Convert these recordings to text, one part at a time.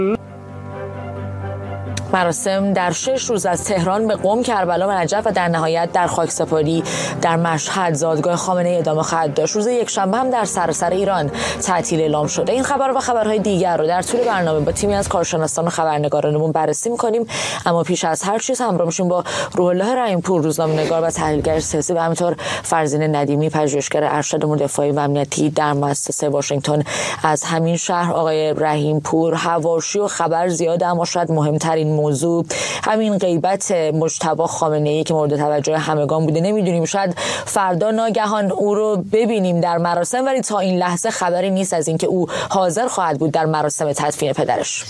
مراسم در 6 روز از تهران به قم، کربلا و نجف و در نهایت در خاکسپاری در مشهد زادگاه خامنه‌ای ادامه خواهد داشت. روز یکشنبه هم در سراسر ایران تعطیل اعلام شده. این خبر و خبرهای دیگر رو در طول برنامه با تیمی از کارشناسان و خبرنگارانمون بررسی می‌کنیم، اما پیش از هر چیز همراه میشیم با روح الله رحیم‌پور، روزنامه‌نگار و تحلیلگر سیاسی، و همینطور فرزین ندیمی، پژوهشگر ارشد امور دفاعی و امنیتی در مؤسسه واشنگتن از همین شهر. آقای رحیم‌پور، حواشی و خبر زیاد، اما شاید مهمترین موضوع همین غیبت مجتبی خامنه‌ای که مورد توجه همگان بوده. نمیدونیم، شاید فردا ناگهان او رو ببینیم در مراسم، ولی تا این لحظه خبری نیست از اینکه او حاضر خواهد بود در مراسم تدفین پدرش.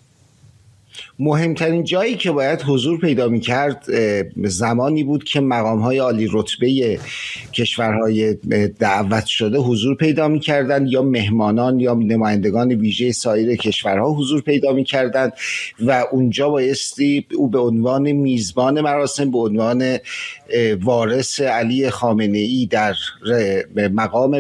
مهمترین جایی که باید حضور پیدا می‌کرد زمانی بود که مقام‌های عالی رتبه کشورهای دعوت شده حضور پیدا می‌کردند، یا مهمانان یا نمایندگان ویژه سایر کشورها حضور پیدا می‌کردند و اونجا بایستی او به عنوان میزبان مراسم، به عنوان وارث علی خامنه‌ای در مقام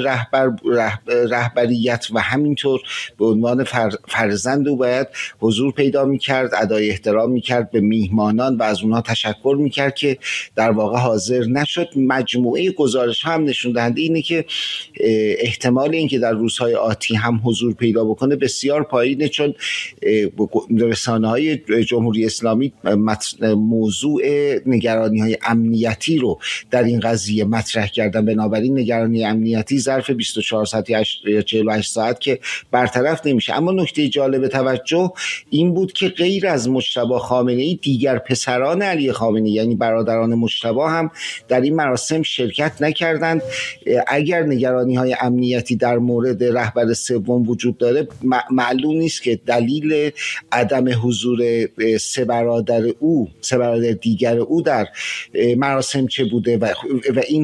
رهبریت و همینطور به عنوان فرزند او باید حضور پیدا می‌کرد، ادای احترام می‌کرد به میهمانان و از اونها تشکر می‌کرد که در واقع حاضر نشد. مجموعه گزارش‌ها هم نشون دهنده اینه که احتمال اینکه در روزهای آتی هم حضور پیدا بکنه بسیار پایینه، چون رسانه‌های جمهوری اسلامی موضوع نگرانی‌های امنیتی رو در این قضیه مطرح کردن. بنابراین نگرانی امنیتی ظرف 24 ساعت یا 48 ساعت که برطرف نمیشه. اما نکته جالب توجه این بود که غیر از مجتبی خامنه‌ای، دیگر پسران علی خامنه‌ای یعنی برادران مجتبی هم در این مراسم شرکت نکردند. اگر نگرانی‌های امنیتی در مورد رهبر سوم وجود داره، معلوم نیست که دلیل عدم حضور سه برادر دیگر او در مراسم چه بوده و این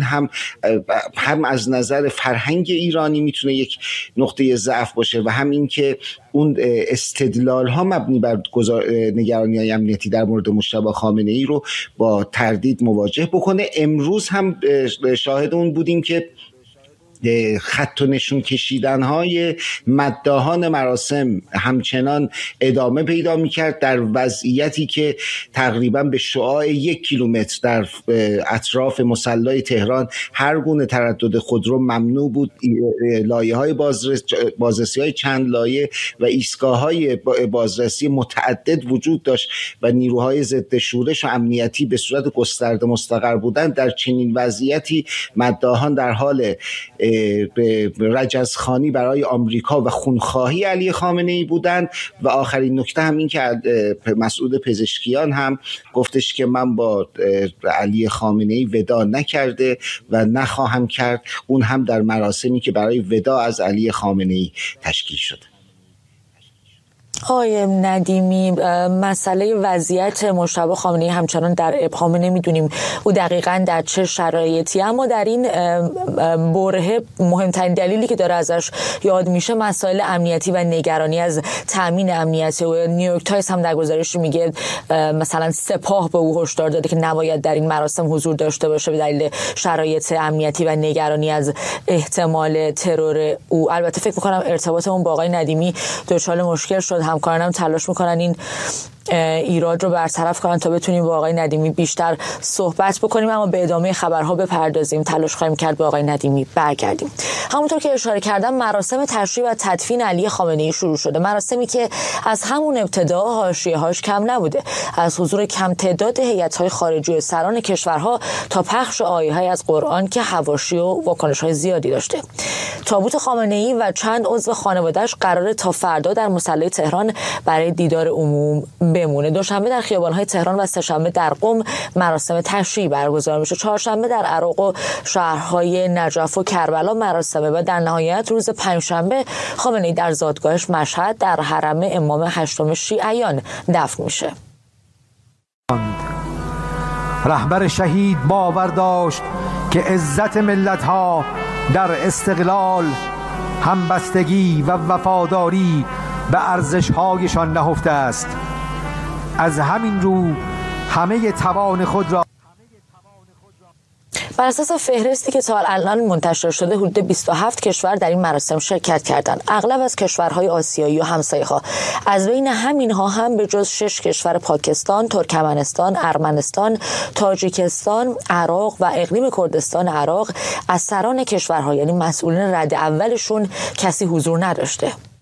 هم از نظر فرهنگ ایرانی میتونه یک نقطه ضعف باشه و هم این که اون استدلال ها مبنی بر نگرانی‌های امنیتی در مورد مجتبی خامنه‌ای رو با تردید مواجه بکنه. امروز هم شاهد اون بودیم که خط و نشون کشیدن های مداحان مراسم همچنان ادامه پیدا میکرد در وضعیتی که تقریبا به شعاع 1 کیلومتر در اطراف مصلی تهران هر گونه تردد خودرو ممنوع بود. لایه های بازرسی های چند لایه و ایستگاه های بازرسی متعدد وجود داشت و نیروهای ضد شورش و امنیتی به صورت گسترده مستقر بودند. در چنین وضعیتی مداحان در حال به رجزخوانی برای آمریکا و خونخواهی علی خامنه‌ای بودند. و آخرین نکته هم این که مسعود پزشکیان هم گفتش که من با علی خامنه‌ای وداع نکرده و نخواهم کرد، اون هم در مراسمی که برای وداع از علی خامنه‌ای تشکیل شده. آقای ندیمی، مسئله وضعیت مجتبی خامنه‌ای همچنان در ابهام، نمیدونیم او دقیقاً در چه شرایطی، اما در این برهه مهمترین دلیلی که داره ازش یاد میشه مسائل امنیتی و نگرانی از تامین امنیتی. و نیویورک تایمز هم در گزارشی میگه مثلا سپاه به او هشدار داده که نباید در این مراسم حضور داشته باشه به دلیل شرایط امنیتی و نگرانی از احتمال ترور او. البته فکر می‌کنم ارتباطمون با آقای ندیمی دچار مشکل شد، همکارانم تلاش میکنن این ایراد رو برطرف کنن تا بتونیم با آقای ندیمی بیشتر صحبت بکنیم، اما به ادامه خبرها بپردازیم. تلاش خواهیم کرد با آقای ندیمی برگردیم. همونطور که اشاره کردم، مراسم تشییع و تدفین علی خامنه‌ای شروع شده، مراسمی که از همون ابتدا حاشیه‌هاش کم نبوده، از حضور کم تعداد هیئت‌های خارجی و سران کشورها تا پخش آیه‌های از قرآن که حواشی و واکنش‌های زیادی داشته. تابوت خامنه‌ای و چند عضو خانواده‌اش قراره تا فردا در مصلی تهران برای دیدار عموم بمونه. دوشنبه در خیابان‌های تهران و سه‌شنبه در قم مراسم تشییع برگزار میشه. چهارشنبه در عراق و شهرهای نجف و کربلا مراسم و در نهایت روز پنجشنبه خامنه‌ای در زادگاهش مشهد در حرم امام هشتم شیعیان دفن میشه. رهبر شهید باور داشت که عزت ملت‌ها در استقلال، همبستگی و وفاداری به ارزش‌هایشان نهفته است. از همین رو همه توان خود را بر اساس فهرستی که تا الان منتشر شده حدود 27 کشور در این مراسم شرکت کردند. اغلب از کشورهای آسیایی و همسایه‌ها. از بین همینها هم به جز 6 کشور پاکستان، ترکمنستان، ارمنستان، تاجیکستان، عراق و اقلیم کردستان عراق از سران کشورها یعنی مسئولین رده اولشون کسی حضور نداشته.